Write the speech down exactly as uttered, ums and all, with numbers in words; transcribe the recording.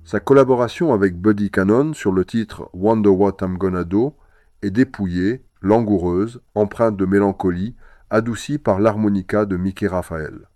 Sa collaboration avec Buddy Cannon sur le titre Wonder What I'm Gonna Do est dépouillée, langoureuse, empreinte de mélancolie, adoucie par l'harmonica de Mickey Raphael.